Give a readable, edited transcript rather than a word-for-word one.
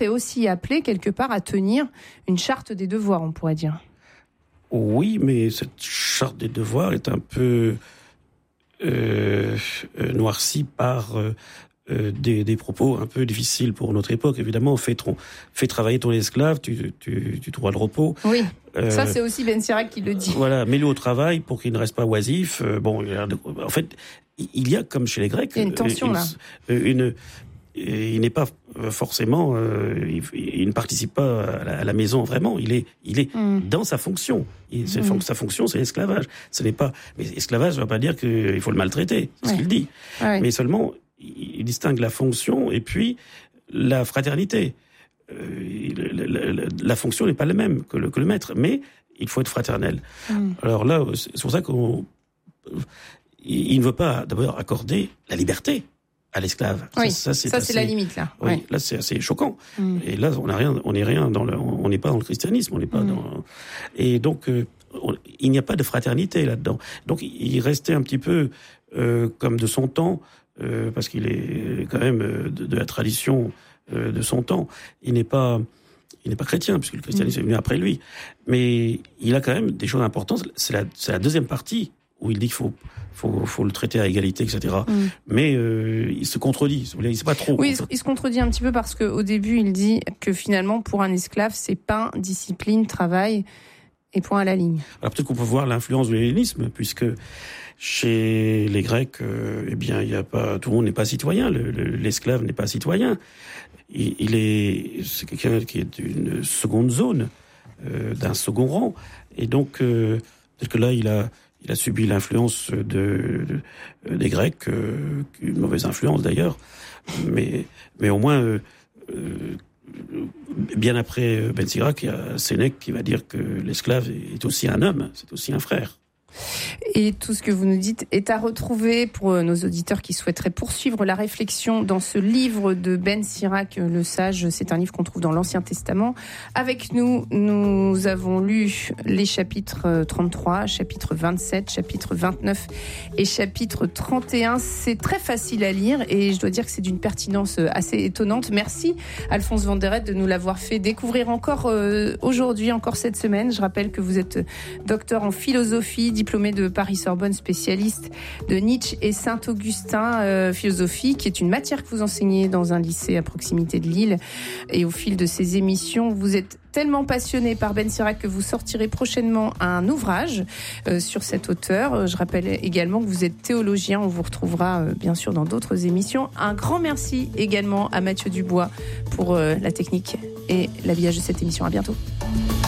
est aussi appelé quelque part à tenir une charte des devoirs, on pourrait dire. Oui, mais cette charte des devoirs est un peu noircie par des propos un peu difficiles pour notre époque. Évidemment, fais travailler ton esclave, tu trouveras le repos. Oui, ça c'est aussi Ben Sirac qui le dit. Voilà, mets-le au travail pour qu'il ne reste pas oisif. En fait, il y a, comme chez les Grecs... Il y a une tension là. Il n'est pas forcément... il ne participe pas à la maison vraiment. Il est dans sa fonction. Sa fonction, c'est l'esclavage. Ce n'est pas... Mais esclavage ne veut pas dire qu'il faut le maltraiter. C'est ce qu'il dit. Ouais. Mais seulement... Il distingue la fonction et puis la fraternité. La fonction n'est pas la même que le maître, mais il faut être fraternel. Alors là, c'est pour ça il ne veut pas d'abord accorder la liberté à l'esclave. Oui, ça c'est la limite là. Oui, ouais. Là c'est assez choquant. Et là on n'est pas dans le christianisme, on n'est pas dans. Et donc il n'y a pas de fraternité là-dedans. Donc il restait un petit peu comme de son temps. Parce qu'il est quand même de la tradition de son temps. Il n'est pas chrétien, puisque le christianisme est venu après lui. Mais il a quand même des choses importantes. C'est la deuxième partie où il dit qu'il faut le traiter à égalité, etc. Mais il se contredit. Il ne sait pas trop. Oui, il se contredit un petit peu parce qu'au début, il dit que finalement, pour un esclave, c'est pain, discipline, travail et point à la ligne. Alors peut-être qu'on peut voir l'influence de l'hellénisme, puisque chez les Grecs, tout le monde n'est pas citoyen. L'esclave n'est pas citoyen. C'est quelqu'un qui est d'une seconde zone, d'un second rang. Et donc, peut-être que là, il a subi l'influence des Grecs, une mauvaise influence d'ailleurs. Mais au moins, bien après Ben Sirac, il y a Sénèque qui va dire que l'esclave est aussi un homme, c'est aussi un frère. Et tout ce que vous nous dites est à retrouver pour nos auditeurs qui souhaiteraient poursuivre la réflexion dans ce livre de Ben Sirac, Le Sage. C'est un livre qu'on trouve dans l'Ancien Testament. Avec nous, nous avons lu les chapitres 33, chapitre 27, chapitre 29 et chapitre 31. C'est très facile à lire et je dois dire que c'est d'une pertinence assez étonnante. Merci Alphonse Van der Heedt de nous l'avoir fait découvrir encore aujourd'hui, encore cette semaine. Je rappelle que vous êtes docteur en philosophie, diplômé de Paris-Sorbonne, spécialiste de Nietzsche et Saint-Augustin, philosophie, qui est une matière que vous enseignez dans un lycée à proximité de Lille. Et au fil de ces émissions, vous êtes tellement passionné par Ben Sirac que vous sortirez prochainement un ouvrage sur cet auteur. Je rappelle également que vous êtes théologien. On vous retrouvera bien sûr dans d'autres émissions. Un grand merci également à Mathieu Dubois pour la technique et l'habillage de cette émission. À bientôt.